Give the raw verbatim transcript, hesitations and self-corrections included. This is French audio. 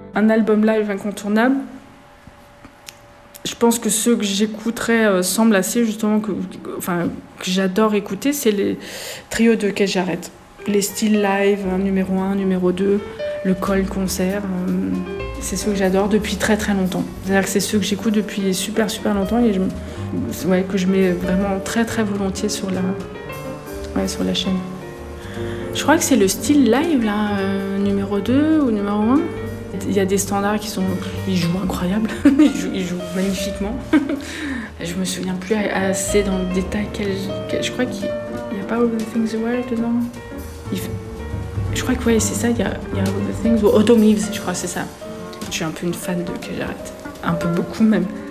Un album live incontournable. Je pense que ceux que j'écouterais euh, semblent assez, justement, que, enfin, que j'adore écouter, c'est les trios de Keith Jarrett. Les styles live, hein, numéro un, numéro deux, le call concert, euh, c'est ceux que j'adore depuis très très longtemps. C'est-à-dire que c'est ceux que j'écoute depuis super super longtemps et je, ouais, que je mets vraiment très très volontiers sur la, ouais, sur la chaîne. Je crois que c'est le style live, là, euh, numéro deux ou numéro un. Il y a des standards qui sont... Ils jouent incroyable, ils, jouent, ils jouent magnifiquement. Je me souviens plus assez dans le détail. Quel, quel, je crois qu'il n'y a pas All the Things You Were dedans. Il fait, je crois que ouais, c'est ça, il y a, il y a All the Things... Autumn Leaves, je crois, c'est ça. Je suis un peu une fan de Keith Jarrett. Un peu beaucoup même.